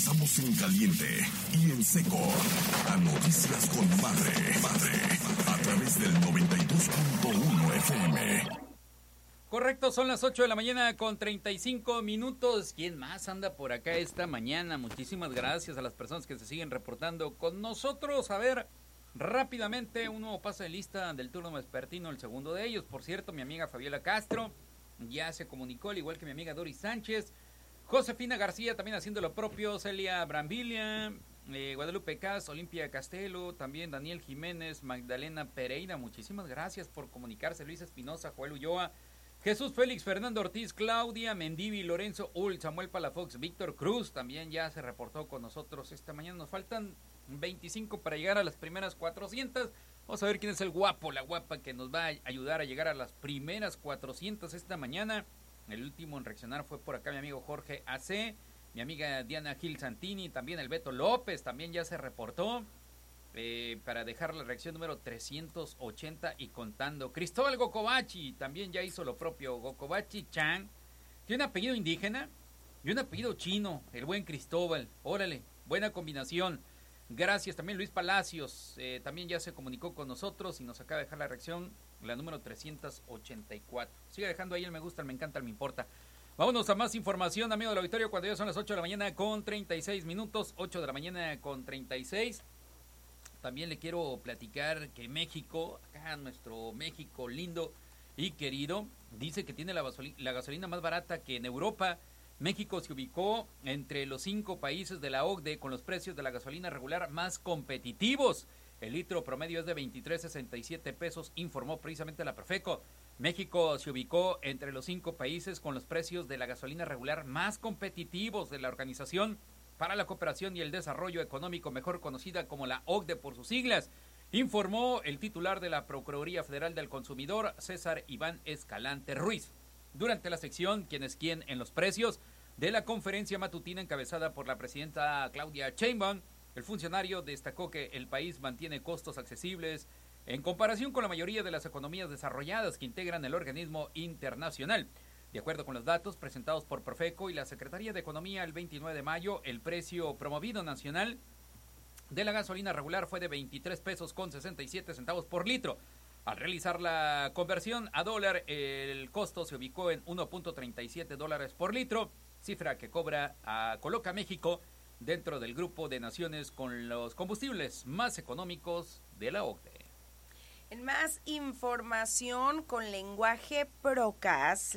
Regresamos en caliente y en seco a Noticias con Madre, a través del 92.1 FM. Correcto, son las 8 de la mañana con 35 minutos. ¿Quién más anda por acá esta mañana? Muchísimas gracias a las personas que se siguen reportando con nosotros. A ver, rápidamente, un nuevo pase de lista del turno vespertino, el segundo de ellos. Por cierto, mi amiga Fabiola Castro ya se comunicó, al igual que mi amiga Doris Sánchez. Josefina García también haciendo lo propio, Celia Brambilia, Guadalupe Cas, Olimpia Castelo, también Daniel Jiménez, Magdalena Pereira. Muchísimas gracias por comunicarse. Luis Espinosa, Joel Ulloa, Jesús Félix, Fernando Ortiz, Claudia Mendivi, Lorenzo Ull, Samuel Palafox, Víctor Cruz también ya se reportó con nosotros esta mañana. Nos faltan 25 para llegar a las primeras 400. Vamos a ver quién es el guapo, la guapa que nos va a ayudar a llegar a las primeras 400 esta mañana. El último en reaccionar fue por acá mi amigo Jorge AC, mi amiga Diana Gil Santini, también el Beto López también ya se reportó. Para dejar la reacción número 380 y contando. Cristóbal Gocobachi también ya hizo lo propio. Gocobachi Chan tiene un apellido indígena y un apellido chino, el buen Cristóbal. Órale, buena combinación. Gracias. También Luis Palacios también ya se comunicó con nosotros y nos acaba de dejar la reacción, la número 384. Siga dejando ahí el me gusta, el me encanta, el me importa. Vámonos a más información, amigo del auditorio, cuando ya son las 8 de la mañana con 36 minutos, 8 de la mañana con 36. También le quiero platicar que México, acá nuestro México lindo y querido, dice que tiene la gasolina más barata que en Europa. México se ubicó entre los 5 países de la OCDE con los precios de la gasolina regular más competitivos. El litro promedio es de 23.67 pesos, informó precisamente la Profeco. México se ubicó entre los 5 países con los precios de la gasolina regular más competitivos de la Organización para la Cooperación y el Desarrollo Económico, mejor conocida como la OCDE por sus siglas, informó el titular de la Procuraduría Federal del Consumidor, César Iván Escalante Ruiz. Durante la sección ¿Quién es quién en los precios?, de la conferencia matutina encabezada por la presidenta Claudia Sheinbaum, el funcionario destacó que el país mantiene costos accesibles en comparación con la mayoría de las economías desarrolladas que integran el organismo internacional. De acuerdo con los datos presentados por Profeco y la Secretaría de Economía el 29 de mayo, el precio promovido nacional de la gasolina regular fue de 23 pesos con 67 centavos por litro. Al realizar la conversión a dólar, el costo se ubicó en 1.37 dólares por litro, cifra que coloca a México dentro del grupo de naciones con los combustibles más económicos de la OCDE. En más información con lenguaje procas,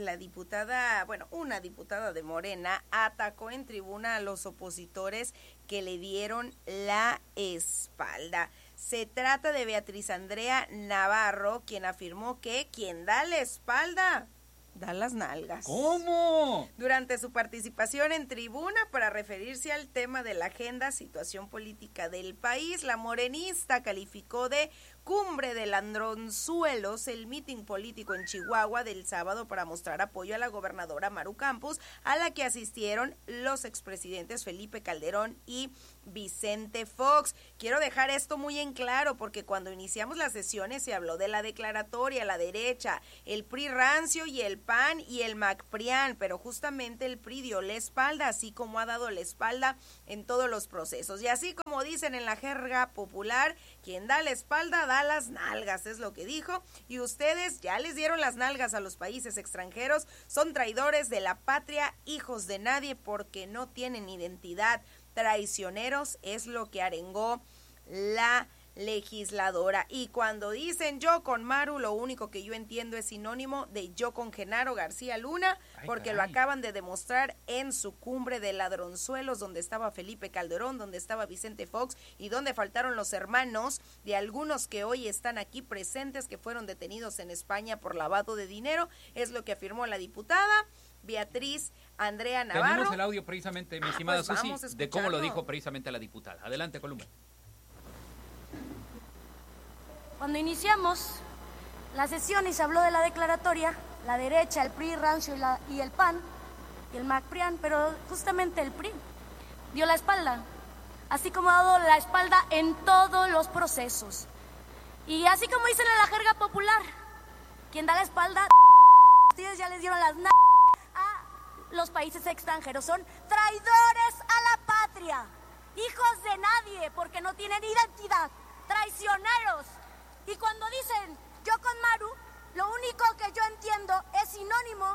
una diputada de Morena atacó en tribuna a los opositores que le dieron la espalda. Se trata de Beatriz Andrea Navarro, quien afirmó que quien da la espalda da las nalgas. ¿Cómo? Durante su participación en tribuna para referirse al tema de la agenda situación política del país, la morenista calificó de cumbre de ladronzuelos el mitin político en Chihuahua del sábado para mostrar apoyo a la gobernadora Maru Campos, a la que asistieron los expresidentes Felipe Calderón y Vicente Fox. Quiero dejar esto muy en claro porque cuando iniciamos las sesiones se habló de la declaratoria, la derecha, el PRI rancio y el PAN y el MacPrián, pero justamente el PRI dio la espalda, así como ha dado la espalda en todos los procesos. Y así como dicen en la jerga popular, quien da la espalda da las nalgas, es lo que dijo. Y ustedes ya les dieron las nalgas a los países extranjeros, son traidores de la patria, hijos de nadie porque no tienen identidad. Traicioneros es lo que arengó la legisladora. Y cuando dicen yo con Maru, lo único que yo entiendo es sinónimo de yo con Genaro García Luna, porque lo acaban de demostrar en su cumbre de ladronzuelos, donde estaba Felipe Calderón, donde estaba Vicente Fox y donde faltaron los hermanos de algunos que hoy están aquí presentes, que fueron detenidos en España por lavado de dinero. Es lo que afirmó la diputada Beatriz Andrea Navarro. Tenemos el audio precisamente, mi estimada Susi, de cómo lo dijo precisamente la diputada. Adelante, Columba. Cuando iniciamos la sesión y se habló de la declaratoria, la derecha, el PRI, rancio y el PAN y el MacPrián, pero justamente el PRI dio la espalda, así como ha dado la espalda en todos los procesos. Y así como dicen en la jerga popular, quien da la espalda, ustedes ya les dieron las a los países extranjeros, son traidores a la patria. patria, hijos de nadie, porque no tienen identidad, traicioneros. Y cuando dicen yo con Maru, lo único que yo entiendo es sinónimo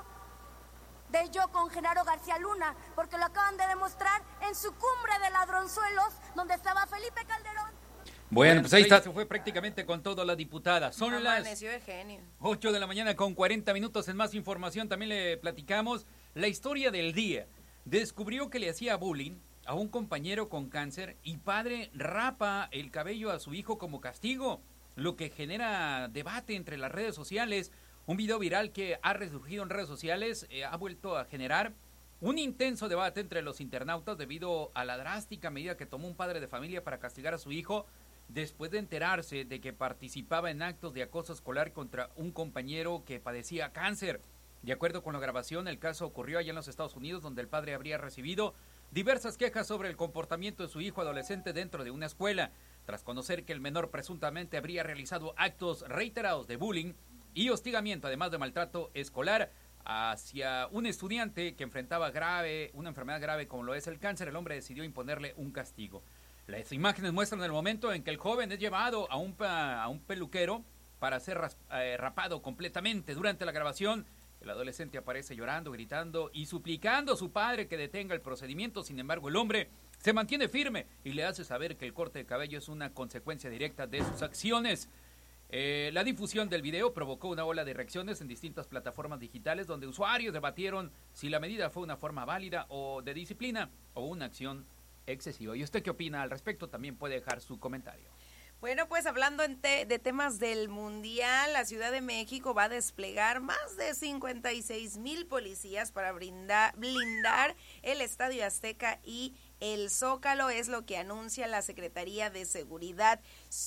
de yo con Genaro García Luna, porque lo acaban de demostrar en su cumbre de ladronzuelos, donde estaba Felipe Calderón. Bueno, pues ahí está, se fue prácticamente con todo la diputada. Son Amaneció de genio. 8 de la mañana con 40 minutos. En más información también le platicamos la historia del día. Descubrió que le hacía bullying a un compañero con cáncer y padre rapa el cabello a su hijo como castigo, lo que genera debate entre las redes sociales. Un video viral que ha resurgido en redes sociales ha vuelto a generar un intenso debate entre los internautas debido a la drástica medida que tomó un padre de familia para castigar a su hijo después de enterarse de que participaba en actos de acoso escolar contra un compañero que padecía cáncer. De acuerdo con la grabación, el caso ocurrió allá en los Estados Unidos, donde el padre habría recibido diversas quejas sobre el comportamiento de su hijo adolescente dentro de una escuela, tras conocer que el menor presuntamente habría realizado actos reiterados de bullying y hostigamiento, además de maltrato escolar, hacia un estudiante que enfrentaba una enfermedad grave como lo es el cáncer. El hombre decidió imponerle un castigo. Las imágenes muestran el momento en que el joven es llevado a un peluquero para ser rapado completamente. Durante la grabación, el adolescente aparece llorando, gritando y suplicando a su padre que detenga el procedimiento. Sin embargo, el hombre se mantiene firme y le hace saber que el corte de cabello es una consecuencia directa de sus acciones. La difusión del video provocó una ola de reacciones en distintas plataformas digitales, donde usuarios debatieron si la medida fue una forma válida o de disciplina o una acción excesiva. ¿Y usted qué opina al respecto? También puede dejar su comentario. Bueno, pues hablando de temas del Mundial, la Ciudad de México va a desplegar más de 56,000 policías para blindar el Estadio Azteca y el Zócalo, es lo que anuncia la Secretaría de Seguridad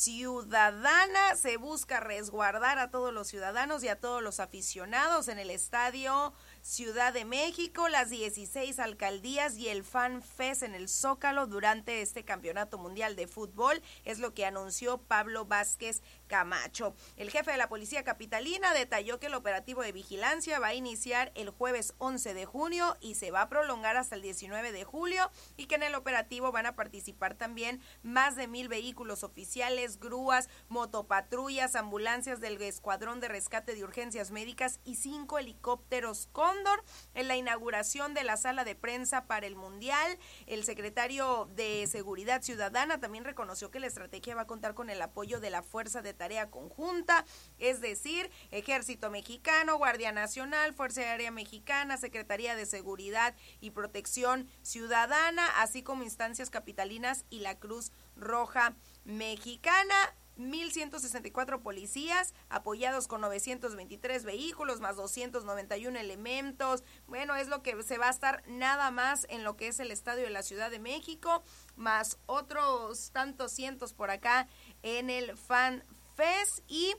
Ciudadana. Se busca resguardar a todos los ciudadanos y a todos los aficionados en el Estadio Ciudad de México, las 16 alcaldías y el Fan Fest en el Zócalo durante este Campeonato Mundial de Fútbol, es lo que anunció Pablo Vázquez Camacho. El jefe de la Policía Capitalina detalló que el operativo de vigilancia va a iniciar el jueves 11 de junio y se va a prolongar hasta el 19 de julio y que en el operativo van a participar también más de 1,000 vehículos oficiales, grúas, motopatrullas, ambulancias del Escuadrón de Rescate de Urgencias Médicas y 5 helicópteros Cóndor. En la inauguración de la sala de prensa para el Mundial, el secretario de Seguridad Ciudadana también reconoció que la estrategia va a contar con el apoyo de la Fuerza de Tarea Conjunta, es decir, Ejército Mexicano, Guardia Nacional, Fuerza Aérea Mexicana, Secretaría de Seguridad y Protección Ciudadana, así como instancias capitalinas y la Cruz Roja Mexicana. 1,164 policías apoyados con 923 vehículos más 291 elementos. Bueno, es lo que se va a estar nada más en lo que es el Estadio de la Ciudad de México, más otros tantos cientos por acá en el Fan Fest y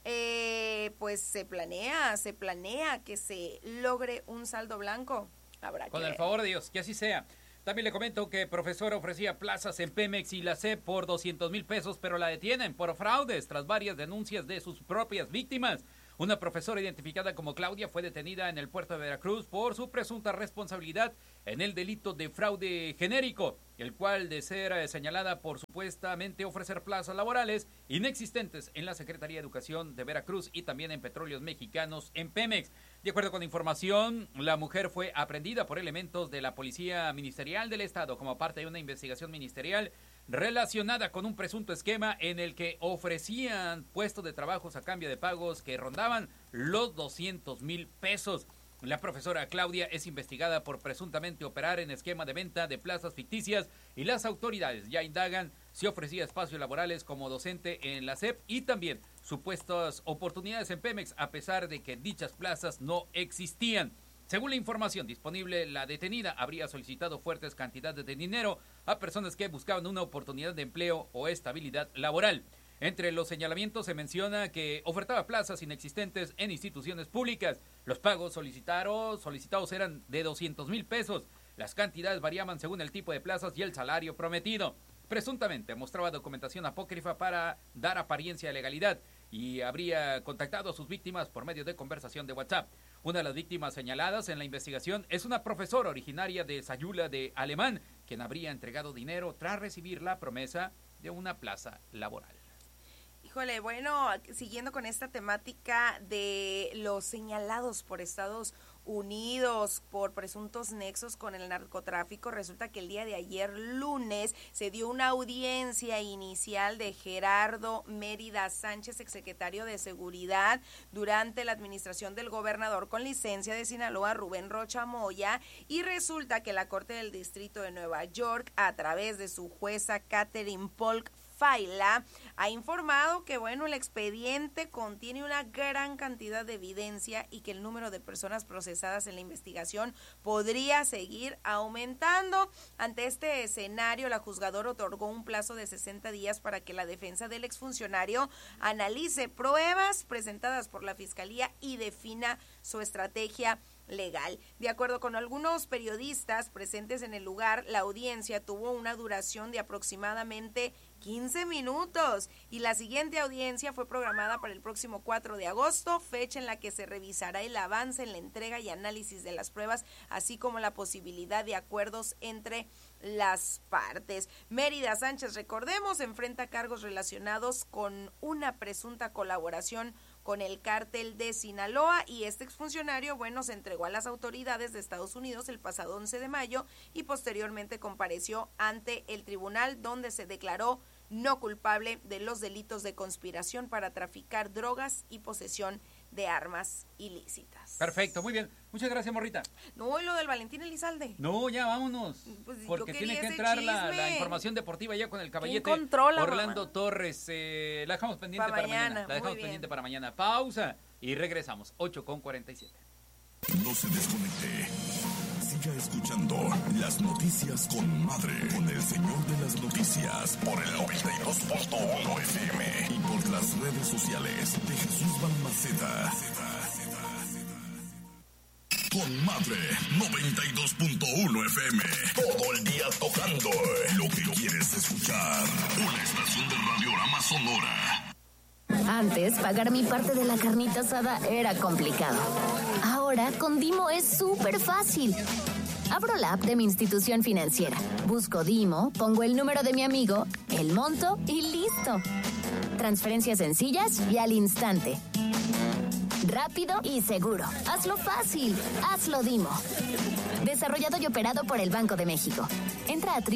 pues se planea que se logre un saldo blanco. Habrá con que el favor de Dios, que así sea. También le comento que profesora ofrecía plazas en Pemex y la SEP por 200,000 pesos, pero la detienen por fraudes tras varias denuncias de sus propias víctimas. Una profesora identificada como Claudia fue detenida en el puerto de Veracruz por su presunta responsabilidad en el delito de fraude genérico, el cual de ser señalada por supuestamente ofrecer plazas laborales inexistentes en la Secretaría de Educación de Veracruz y también en Petróleos Mexicanos en Pemex. De acuerdo con la información, la mujer fue aprehendida por elementos de la Policía Ministerial del Estado como parte de una investigación ministerial relacionada con un presunto esquema en el que ofrecían puestos de trabajos a cambio de pagos que rondaban los 200,000 pesos. La profesora Claudia es investigada por presuntamente operar en esquema de venta de plazas ficticias y las autoridades ya indagan si ofrecía espacios laborales como docente en la SEP y también supuestas oportunidades en Pemex, a pesar de que dichas plazas no existían. Según la información disponible, la detenida habría solicitado fuertes cantidades de dinero a personas que buscaban una oportunidad de empleo o estabilidad laboral. Entre los señalamientos se menciona que ofertaba plazas inexistentes en instituciones públicas. Los pagos solicitados eran de 200,000 pesos. Las cantidades variaban según el tipo de plazas y el salario prometido. Presuntamente mostraba documentación apócrifa para dar apariencia de legalidad y habría contactado a sus víctimas por medio de conversación de WhatsApp. Una de las víctimas señaladas en la investigación es una profesora originaria de Sayula de Alemán, quien habría entregado dinero tras recibir la promesa de una plaza laboral. Híjole, bueno, siguiendo con esta temática de los señalados por Estados Unidos por presuntos nexos con el narcotráfico, resulta que el día de ayer lunes se dio una audiencia inicial de Gerardo Mérida Sánchez, exsecretario de Seguridad durante la administración del gobernador con licencia de Sinaloa, Rubén Rocha Moya, y resulta que la Corte del Distrito de Nueva York, a través de su jueza Catherine Polk Faila, ha informado que bueno, el expediente contiene una gran cantidad de evidencia y que el número de personas procesadas en la investigación podría seguir aumentando. Ante este escenario, la juzgadora otorgó un plazo de 60 días para que la defensa del exfuncionario analice pruebas presentadas por la Fiscalía y defina su estrategia legal. De acuerdo con algunos periodistas presentes en el lugar, la audiencia tuvo una duración de aproximadamente 15 minutos y la siguiente audiencia fue programada para el próximo 4 de agosto, fecha en la que se revisará el avance en la entrega y análisis de las pruebas, así como la posibilidad de acuerdos entre las partes. Mérida Sánchez, recordemos, enfrenta cargos relacionados con una presunta colaboración con el cártel de Sinaloa, y este exfuncionario, bueno, se entregó a las autoridades de Estados Unidos el pasado 11 de mayo y posteriormente compareció ante el tribunal, donde se declaró no culpable de los delitos de conspiración para traficar drogas y posesión de armas ilícitas. Perfecto, muy bien. Muchas gracias, morrita. No, y lo del Valentín Elizalde. No, ya vámonos. Pues, porque tiene que entrar la información deportiva ya con el caballete Orlando Torres. La dejamos pendiente para mañana. La dejamos pendiente para mañana. Pausa y regresamos. 8:47. No se desconecte. Siga escuchando las noticias con Madre, con el señor de las noticias, por el 92.1 FM y por las redes sociales de Jesús Balmaceda. Con Madre 92.1 FM, todo el día tocando lo que quieres escuchar. Una estación de Radiorama Sonora. Antes, pagar mi parte de la carnita asada era complicado. Ahora, con Dimo es súper fácil. Abro la app de mi institución financiera, busco Dimo, pongo el número de mi amigo, el monto y listo. Transferencias sencillas y al instante. Rápido y seguro. Hazlo fácil. Hazlo Dimo. Desarrollado y operado por el Banco de México. Entra a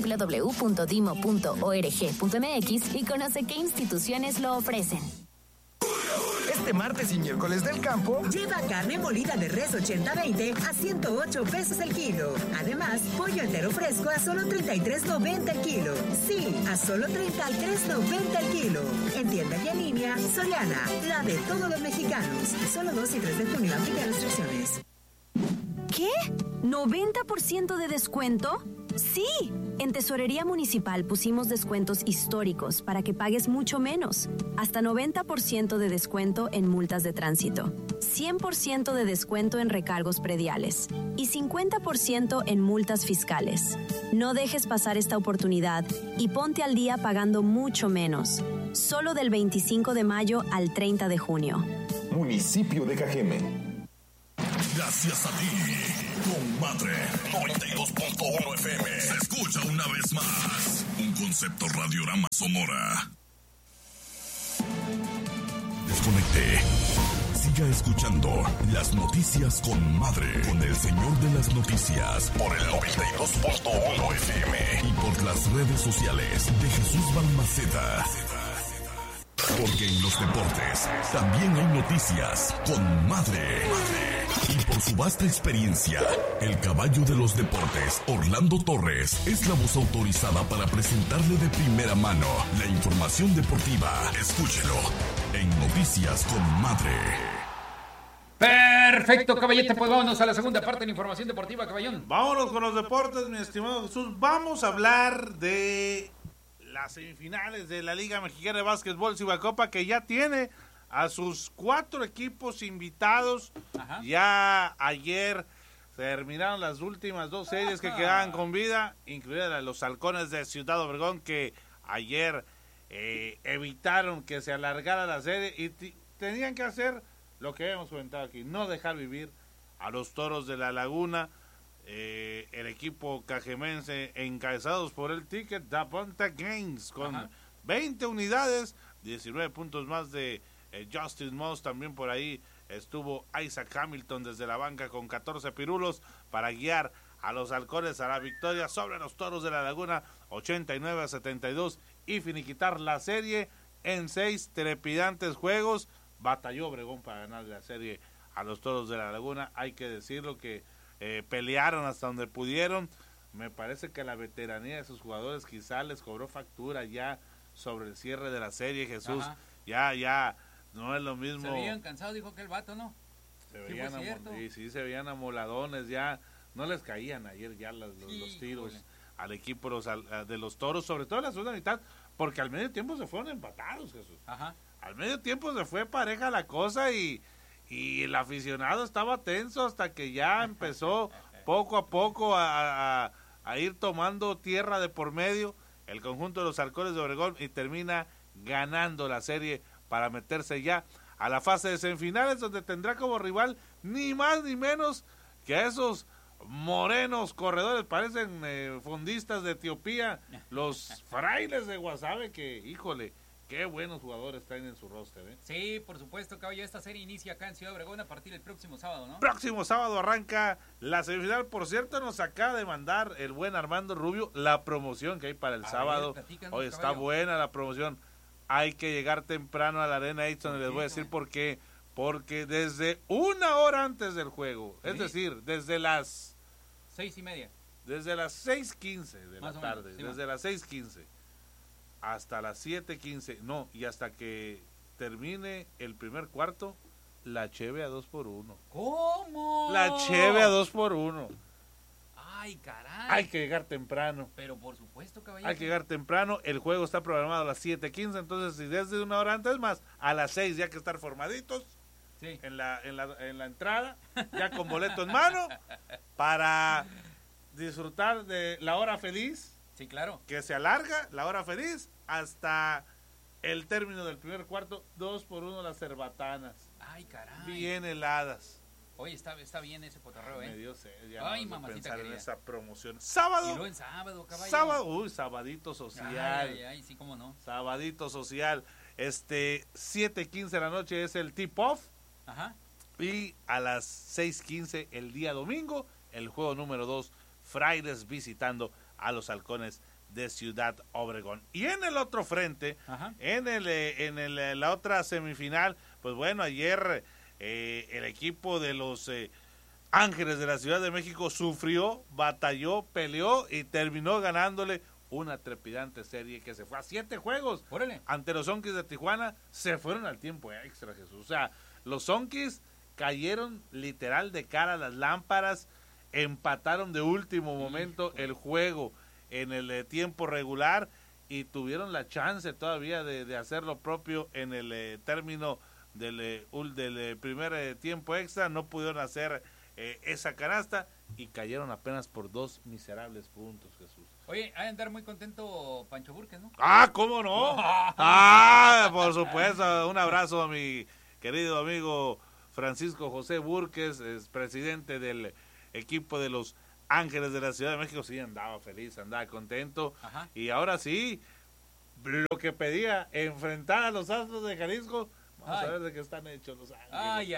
www.dimo.org.mx y conoce qué instituciones lo ofrecen. Este martes y miércoles del campo, lleva carne molida de res 80-20 a 108 pesos el kilo. Además, pollo entero fresco a solo 33.90 el kilo. Sí, a solo 33.90 el kilo. En tienda y en línea, Soriana, la de todos los mexicanos. Solo 2 y 3 de junio, aplica restricciones. ¿Qué? ¿90% de descuento? ¡Sí! En Tesorería Municipal pusimos descuentos históricos para que pagues mucho menos. Hasta 90% de descuento en multas de tránsito, 100% de descuento en recargos prediales y 50% en multas fiscales. No dejes pasar esta oportunidad y ponte al día pagando mucho menos. Solo del 25 de mayo al 30 de junio. Municipio de Cajeme. Gracias a ti, con Madre 92.1 FM. Se escucha una vez más un concepto Radiorama Sonora. Desconecte. Siga escuchando las noticias con Madre, con el señor de las noticias, por el 92.1 FM y por las redes sociales de Jesús Balmaceda. Porque en los deportes también hay noticias con Madre. Y por su vasta experiencia, el caballo de los deportes, Orlando Torres, es la voz autorizada para presentarle de primera mano la información deportiva. Escúchelo en Noticias con Madre. Perfecto, caballete, pues vámonos a la segunda parte de la información deportiva, caballón. Vámonos con los deportes, mi estimado Jesús. Vamos a hablar de las semifinales de la Liga Mexicana de Básquetbol Cibacopa, que ya tiene a sus 4 equipos invitados. Ajá. Ya ayer terminaron las últimas 2 series que quedaban con vida, incluida la de los Halcones de Ciudad Obregón, que ayer evitaron que se alargara la serie y tenían que hacer lo que habíamos comentado aquí, no dejar vivir a los Toros de la Laguna. el equipo cajemense, encabezados por el Ticket Daponta Games, con 20 unidades, 19 puntos más de Justin Moss. También por ahí estuvo Isaac Hamilton desde la banca con 14 pirulos para guiar a los halcones a la victoria sobre los Toros de la Laguna, 89-72, y finiquitar la serie en 6 trepidantes juegos. Batalló Obregón para ganar la serie a los Toros de la Laguna, hay que decirlo, que pelearon hasta donde pudieron. Me parece que la veteranía de sus jugadores quizá les cobró factura ya sobre el cierre de la serie, Jesús. Ya no es lo mismo. Se veían cansados, dijo que el vato, ¿no? Se veían se veían amoladones, ya no les caían ayer ya los tiros al equipo de los Toros, sobre todo en la segunda mitad, porque al medio tiempo se fueron empatados, Jesús. Al medio tiempo se fue pareja la cosa y el aficionado estaba tenso hasta que ya empezó poco a poco a ir tomando tierra de por medio el conjunto de los halcones de Obregón, y termina ganando la serie para meterse ya a la fase de semifinales, donde tendrá como rival ni más ni menos que a esos morenos corredores, parecen fondistas de Etiopía, los Frailes de Guasave, que híjole, qué buenos jugadores traen en su roster, ¿eh? Sí, por supuesto, caballo. Esta serie inicia acá en Ciudad Obregón a partir del próximo sábado, ¿no? Próximo sábado arranca la semifinal. Por cierto, nos acaba de mandar el buen Armando Rubio la promoción que hay para el sábado. Hoy está buena la promoción. Hay que llegar temprano a la Arena Edson, y les voy a decir por qué. Porque desde 1 hora antes del juego, es decir, desde las 6:30. Desde las 6:15 de la tarde, sí, desde las 6:15 hasta las 7:15, no, y hasta que termine el primer cuarto, la cheve a 2x1. ¿Cómo? La cheve a 2x1. Ay, caray. Hay que llegar temprano. Pero por supuesto, caballero. Hay que llegar temprano. El juego está programado a las 7:15, entonces si desde 1 hora antes, más a las 6 ya que estar formaditos. Sí. En la entrada, ya con boleto en mano, para disfrutar de la hora feliz. Sí, claro. Que se alarga la hora feliz hasta el término del primer cuarto. 2x1 las cerbatanas. Ay, caray. Bien heladas. Oye, está bien ese cotorreo, ¿eh? Me dio sed, ay, mamacita pensar querida. en esa promoción. Sábado. Y luego en sábado, caballo. Sábado, sabadito social. Ay, sí, cómo no. Sabadito social. 7:15 de la noche es el tip-off. Ajá. Y a las 6:15 el día domingo, el juego número 2, Frailes visitando a los halcones de Ciudad Obregón. Y en el otro frente, en la otra semifinal, pues bueno, ayer el equipo de los Ángeles de la Ciudad de México sufrió, batalló, peleó y terminó ganándole una trepidante serie que se fue a 7 juegos. ¡Órale! Ante los Zonkis de Tijuana. Se fueron al tiempo extra, Jesús. O sea, los Zonkis cayeron literal de cara a las lámparas, empataron de último momento el juego en el tiempo regular y tuvieron la chance todavía de hacer lo propio en el término del primer tiempo extra. No pudieron hacer esa canasta y cayeron apenas por 2 miserables puntos, Jesús. Oye, ha de andar muy contento Pancho Burques, ¿no? ¡Ah, cómo no! Por supuesto. Un abrazo a mi querido amigo Francisco José Burques, es presidente del equipo de los Ángeles de la Ciudad de México. Sí, andaba feliz, andaba contento. Ajá. Y ahora sí, lo que pedía, enfrentar a los Astros de Jalisco. Vamos a ver de qué están hechos los Ángeles.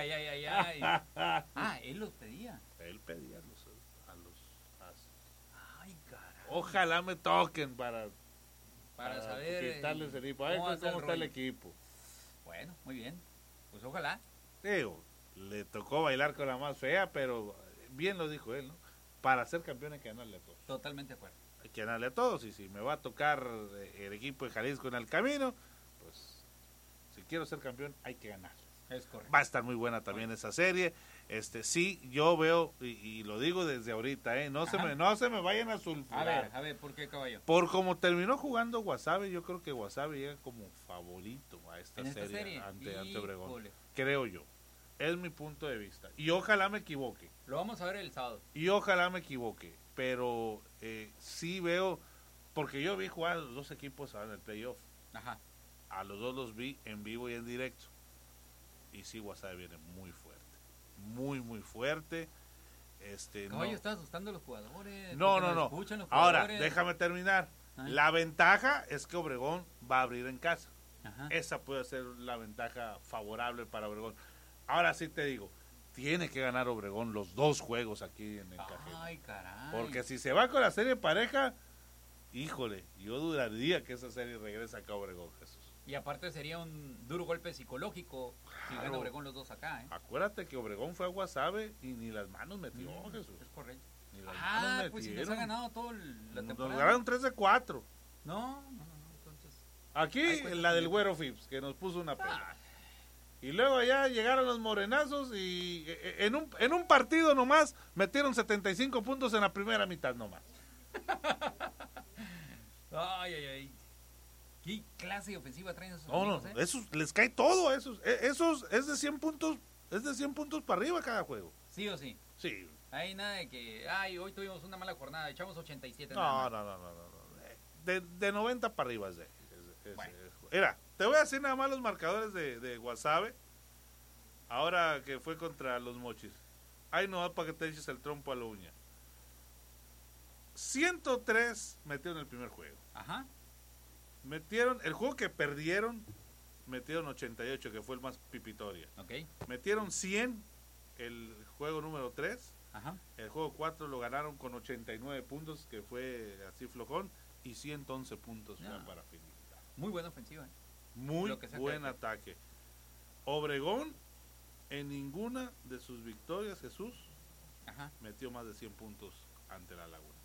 Ay. Él los pedía. Él pedía a los Astros. Ay, caray. Ojalá me toquen para saber quitarles el equipo. A ver cómo está el equipo. Bueno, muy bien. Pues ojalá. Digo, le tocó bailar con la más fea, pero bien lo dijo él, ¿no? Para ser campeón hay que ganarle a todos. Totalmente de acuerdo. Hay que ganarle a todos, y si me va a tocar el equipo de Jalisco en el camino, pues si quiero ser campeón hay que ganarles. Es correcto. Va a estar muy buena también esa serie. Sí, yo veo, y lo digo desde ahorita, no se me vayan a sulfurar. A ver, ¿por qué, caballo? Por como terminó jugando Guasave, yo creo que Guasave llega como favorito a esta serie ante Obregón. Creo yo. Es mi punto de vista. Y ojalá me equivoque. Lo vamos a ver el sábado. Y ojalá me equivoque. Pero sí veo, porque yo vi jugar a los dos equipos en el playoff. Ajá. A los dos los vi en vivo y en directo. Y sí, Guasave viene muy fuerte. Muy, muy fuerte. Caballo, está asustando a los jugadores. No. Escuchan los Ahora, jugadores. déjame terminar. Ay. La ventaja es que Obregón va a abrir en casa. Ajá. Esa puede ser la ventaja favorable para Obregón. Ahora sí te digo, tiene que ganar Obregón los 2 juegos aquí en el Cajeme. Ay, caray. Porque si se va con la serie pareja, híjole, yo dudaría que esa serie regrese acá a Obregón, Jesús. Y aparte sería un duro golpe psicológico si Claro. gana Obregón los 2 acá, ¿eh? Acuérdate que Obregón fue a Guasave y ni las manos metió, Jesús. Es correcto. Ni las manos Pues si les metieron. ha ganado toda la Nos temporada. ganaron 3-4. No, entonces. Aquí Ay, pues, la del Güero Phipps, que nos puso una pena. Y luego allá llegaron los morenazos y en un partido nomás metieron 75 puntos en la primera mitad nomás. Ay. ¿Qué clase de ofensiva traen esos No, amigos, esos les cae todo a esos. Esos es de 100 puntos, para arriba cada juego. Sí o sí. Sí. Hay nada de que, hoy tuvimos una mala jornada, echamos 87. No. De 90 para arriba es de. Mira, te voy a decir nada más los marcadores de Guasave. Ahora que fue contra los Mochis. Ahí no va para que te eches el trompo a la uña. 103 metieron el primer juego. Ajá. Metieron, el juego que perdieron, metieron 88, que fue el más pipitoria. Ok. Metieron 100 el juego número 3. Ajá. El juego 4 lo ganaron con 89 puntos, que fue así flojón, y 111 puntos fue para finiquitar. Muy buena ofensiva. Muy buen ataque. Obregón, en ninguna de sus victorias, Jesús, metió más de 100 puntos ante la Laguna.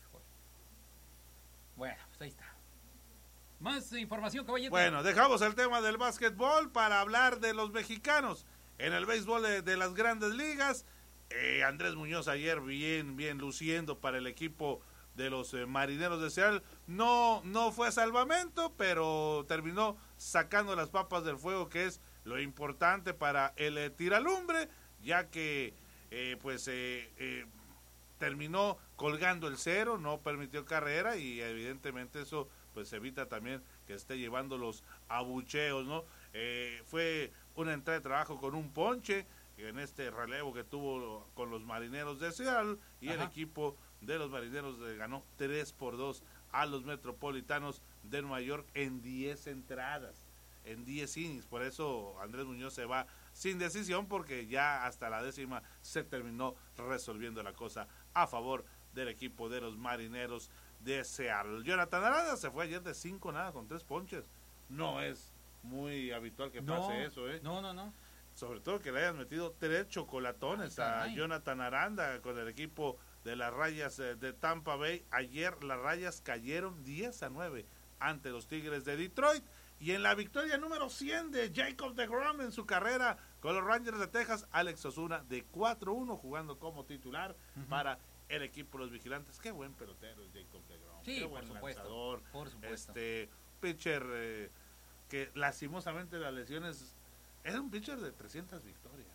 Bueno, pues ahí está. Más información, caballero. Bueno, dejamos el tema del básquetbol para hablar de los mexicanos. En el béisbol de las grandes ligas, Andrés Muñoz ayer bien luciendo para el equipo de los Marineros de Seattle. No fue salvamento, pero terminó sacando las papas del fuego, que es lo importante para el tiralumbre, ya que terminó colgando el 0, no permitió carrera y evidentemente eso pues evita también que esté llevando los abucheos, ¿no? Fue una entrada de trabajo con un ponche en este relevo que tuvo con los Marineros de Seattle y el equipo de los Marineros ganó 3-2 a los Metropolitanos de Nueva York en 10 entradas, en 10 innings. Por eso Andrés Muñoz se va sin decisión, porque ya hasta la 10ª se terminó resolviendo la cosa a favor del equipo de los Marineros de Seattle. Jonathan Aranda se fue ayer de 5-0 con 3 ponches. No es muy habitual que pase eso, ¿eh? No. Sobre todo que le hayan metido 3 chocolatones a Jonathan Aranda con el equipo de las Rayas de Tampa Bay. Ayer las Rayas cayeron 10-9 ante los Tigres de Detroit. Y en la victoria número 100 de Jacob deGrom en su carrera con los Rangers de Texas, Alex Osuna de 4-1 jugando como titular para el equipo de los Vigilantes. Qué buen pelotero es Jacob deGrom. Sí, qué buen lanzador. Por supuesto. Pitcher que lastimosamente las lesiones. Era un pitcher de 300 victorias.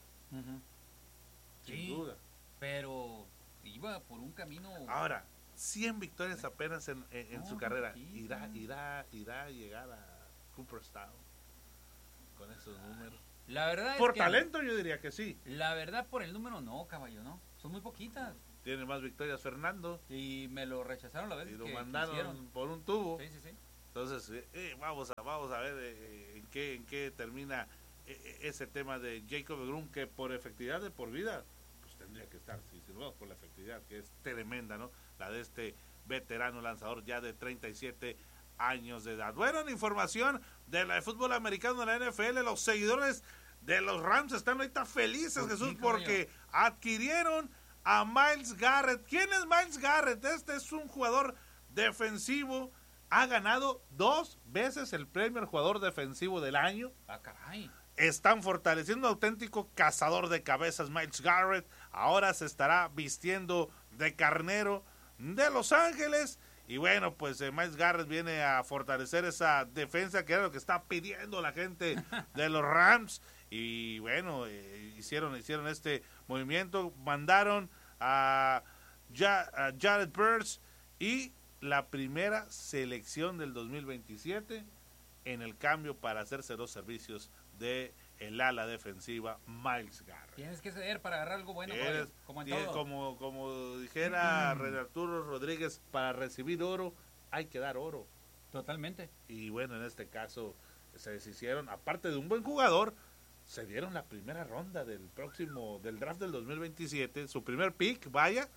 Sin duda. Pero iba por un camino. Ahora, 100 victorias apenas en su carrera. Poquito. Irá a llegar a Cooperstown con esos números. La verdad por es que talento yo diría que sí. La verdad por el número no, caballo, no. Son muy poquitas. Tiene más victorias Fernando. Y me lo rechazaron la vez y lo que mandaron quisieron. por un tubo. Sí. Entonces, vamos a ver en qué termina ese tema de Jacob deGrom, que por efectividad de por vida, pues tendría que estar, si no vamos por la efectividad, que es tremenda, ¿no? La de este veterano lanzador ya de 37 años de edad. Bueno, en información del fútbol americano de la NFL, los seguidores de los Rams están ahorita felices, Jesús, porque adquirieron a Myles Garrett. ¿Quién es Myles Garrett? Este es un jugador defensivo. Ha ganado 2 veces el premio al jugador defensivo del año. Ah, caray. Están fortaleciendo un auténtico cazador de cabezas, Myles Garrett. Ahora se estará vistiendo de carnero de Los Ángeles. Y bueno, pues Myles Garrett viene a fortalecer esa defensa, que era lo que está pidiendo la gente de los Rams. Y bueno, hicieron este movimiento. Mandaron a Jared Burns y la primera selección del 2027 en el cambio para hacerse los servicios de el ala defensiva Myles Garrett. Tienes que ceder para agarrar algo bueno, como en todo. Como dijera René Arturo Rodríguez, para recibir oro hay que dar oro. Totalmente. Y bueno, en este caso se deshicieron, aparte de un buen jugador, se dieron la primera ronda del draft del 2027, su primer pick,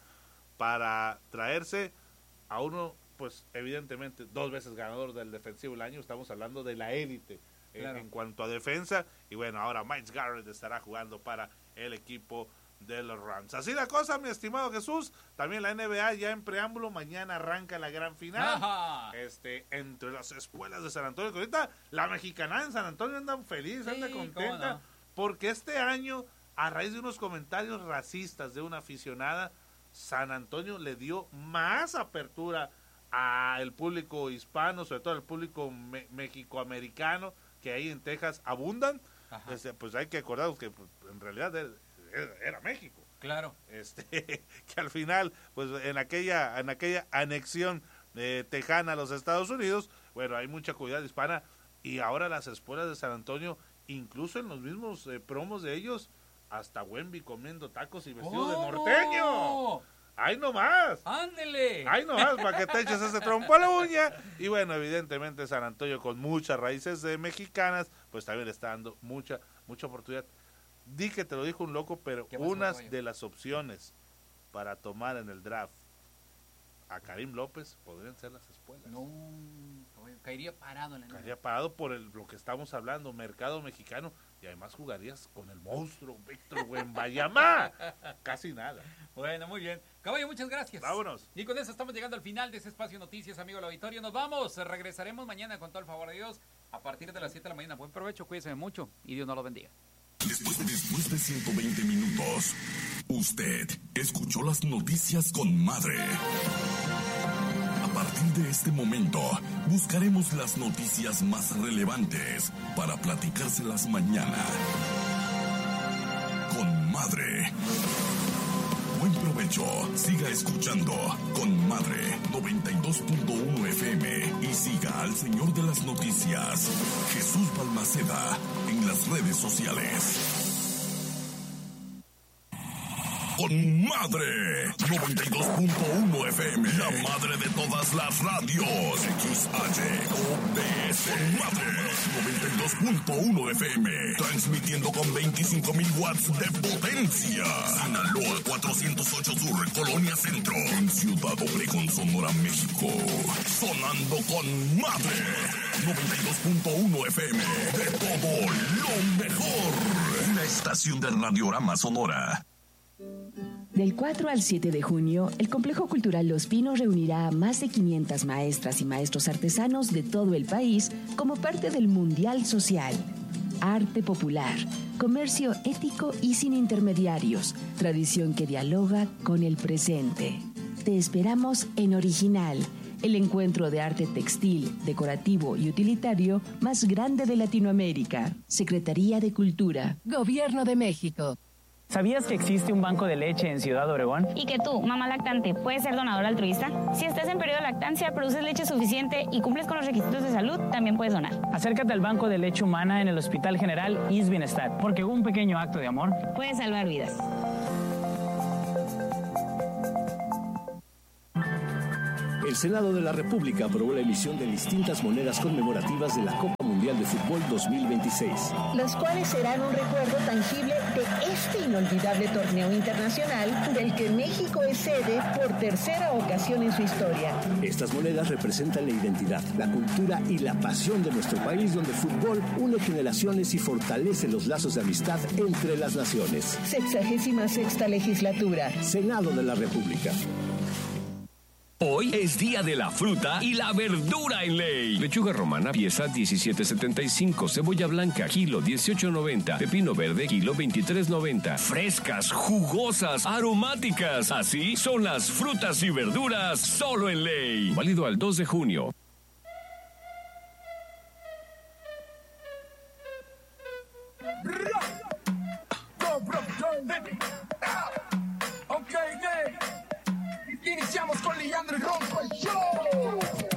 para traerse a uno, pues evidentemente 2 veces ganador del defensivo del año. Estamos hablando de la élite en cuanto a defensa, y bueno, ahora Myles Garrett estará jugando para el equipo de los Rams. Así la cosa, mi estimado Jesús. También la NBA ya en preámbulo, mañana arranca la gran final. Ajá. Entre las escuelas de San Antonio, que ahorita la mexicana en San Antonio anda feliz, anda contenta, porque este año, a raíz de unos comentarios racistas de una aficionada, San Antonio le dio más apertura al público hispano, sobre todo al público mexicoamericano, que ahí en Texas abundan. Pues hay que acordarnos que en realidad era México. Claro. Que al final, pues en aquella anexión tejana a los Estados Unidos, bueno, hay mucha comunidad hispana, y ahora las escuelas de San Antonio, incluso en los mismos promos de ellos, hasta Wemby comiendo tacos y vestido de norteño. ¡Ahí nomás! ¡Ándele! ¡Ahí nomás, para que te eches ese trompo a la uña! Y bueno, evidentemente San Antonio, con muchas raíces mexicanas, pues también le está dando mucha oportunidad. Di que te lo dijo un loco, pero unas de las opciones para tomar en el draft a Karim López podrían ser las escuelas. No, caería parado en el Caería parado por lo que estamos hablando, mercado mexicano, y además jugarías con el monstruo Víctor Wembanyama. Casi nada. Bueno, muy bien. Caballo, muchas gracias. Vámonos. Y con eso estamos llegando al final de este espacio Noticias, amigo del auditorio. Nos vamos. Regresaremos mañana con todo el favor de Dios a partir de las 7 de la mañana. Buen provecho, cuídense mucho y Dios nos lo bendiga. Después de 120 minutos, usted escuchó las noticias con Madre. A partir de este momento, buscaremos las noticias más relevantes para platicárselas mañana. Con Madre. Buen provecho. Siga escuchando Con Madre 92.1 FM y siga al señor de las noticias, Jesús Balmaceda, en las redes sociales. Con Madre 92.1 FM, la madre de todas las radios. XHOPS. Con Madre 92.1 FM, transmitiendo con 25,000 watts de potencia. Sinaloa 408 Sur, Colonia Centro, en Ciudad Obregón, Sonora, México. Sonando con Madre 92.1 FM, de todo lo mejor. Una estación de Radiorama Sonora. Del 4 al 7 de junio, el Complejo Cultural Los Pinos reunirá a más de 500 maestras y maestros artesanos de todo el país como parte del Mundial Social. Arte popular, comercio ético y sin intermediarios, tradición que dialoga con el presente. Te esperamos en Original, el encuentro de arte textil, decorativo y utilitario más grande de Latinoamérica. Secretaría de Cultura. Gobierno de México. ¿Sabías que existe un banco de leche en Ciudad Obregón? Y que tú, mamá lactante, puedes ser donador altruista. Si estás en periodo de lactancia, produces leche suficiente y cumples con los requisitos de salud, también puedes donar. Acércate al Banco de Leche Humana en el Hospital General ISSSTE Bienestar, porque un pequeño acto de amor puede salvar vidas. El Senado de la República aprobó la emisión de distintas monedas conmemorativas de la Copa Mundial de Fútbol 2026. Los cuales serán un recuerdo tangible de este inolvidable torneo internacional del que México es sede por tercera ocasión en su historia. Estas monedas representan la identidad, la cultura y la pasión de nuestro país, donde el fútbol une generaciones y fortalece los lazos de amistad entre las naciones. 66ª legislatura. Senado de la República. Hoy es día de la fruta y la verdura en ley. Lechuga romana, pieza 17.75. Cebolla blanca, kilo 18.90. Pepino verde, kilo 23.90. Frescas, jugosas, aromáticas. Así son las frutas y verduras solo en ley. Válido al 2 de junio.